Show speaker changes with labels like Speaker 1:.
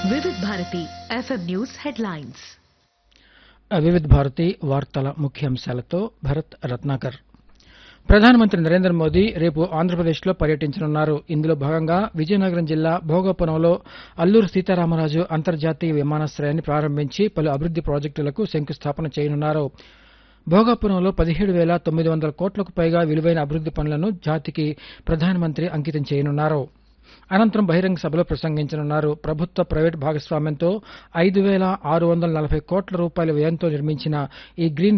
Speaker 1: వివిధ Bharati FM news headlines.
Speaker 2: వివిధ భారతి వార్తల ముఖ్యాంశాలతో భరత్ రత్నాకర్. ప్రధానమంత్రి నరేంద్ర మోదీ రేపు ఆంధ్రప్రదేశ్లో పర్యటించనున్నారు. ఇందులో భాగంగా విజయనగరం జిల్లా భోగాపురంలో అల్లూరు సీతారామరాజు అంతర్జాతీయ విమానాశ్రయాన్ని ప్రారంభించి పలు అభివృద్ది ప్రాజెక్టులకు శంకుస్థాపన చేయనున్నారు. భోగాపురంలో 17,900 కోట్లకు పైగా విలువైన అభివృద్ది పనులను జాతికి ప్రధానమంత్రి అంకితం చేయనున్నారు. అనంతరం బహిరంగ సభలో ప్రసంగించనున్నారు. ప్రభుత్వ ప్రైవేటు భాగస్వామ్యంతో 5,640 కోట్ల రూపాయల వ్యయంతో నిర్మించిన ఈ గ్రీన్